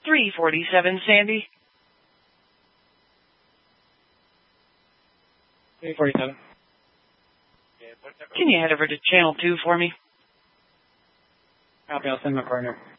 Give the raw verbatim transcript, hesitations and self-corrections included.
three forty-seven, Sandy. three forty-seven. Can you head over to channel two for me? Copy, I'll send my partner.